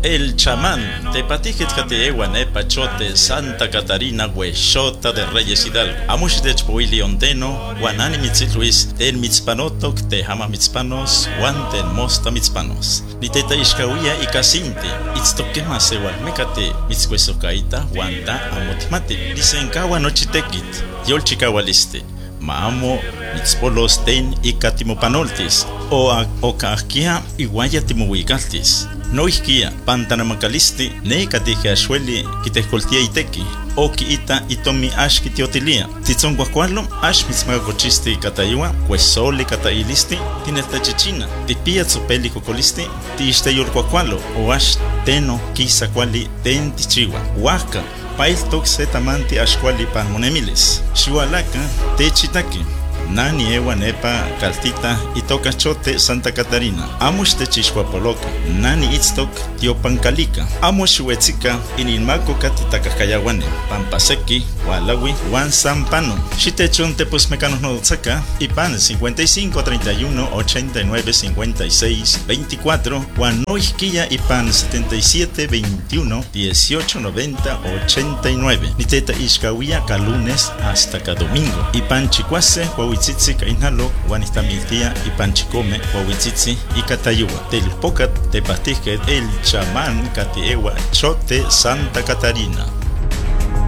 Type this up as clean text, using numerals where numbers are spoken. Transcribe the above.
El chamán, tepatijet kateewa nepa chote Santa Catarina huexota de Reyes Hidalgo. Amush de chpoili ondeno, guanani mitzitluis, ten mitzpanotok, te hama mitzpanos, guanten mosta mitzpanos. Ni teta ishkawia y casinti, itztokema sewal mecate, mitzcuesocaita, guanta amotimate. Dicen kawa nochitekit, yol chikawaliste. Maamo mitzpolos ten y katimopanoltis, o kakia iguaya timohuigaltis. No isquia, pantanamacalisti, ne katije ashweli, kitejcoltia iteki, o kiita itomi ash kitiotilia. Titzon guacualo, ash mitzmagacochisti katayua, huesoli katailisti, tinetachichina, tipia tzopeli cocolisti, tiisteyol guacualo, o ash teno kisa cuali ten tichiwa, huaca. Pail toxe tamanti ashkwali pan monemiles. Xihualaca, techitaki. Nani ewa nepa caltita itoka chote Santa Catarina. Amush techixhuapoloca. Nani itztok tiopancalica. Amush huetzika ininmaco katitakacayahuane. Pampaseki, Walawi, Juan Sampano. Xitechon tepus mecanos notzaka. Ipan 55 31 89 56 24. Juan Noisquilla Ipan 77 21 18 90 89. Niteta Ishkawia ka lunes hasta ka domingo. Ipan chicuase Huahuitzitzi ka inhalo, Juanistamiltia y Panchicome, Huahuitzitzi y Catayua. Telpocat tepatije el chamán Katiewa Chote Santa Catarina.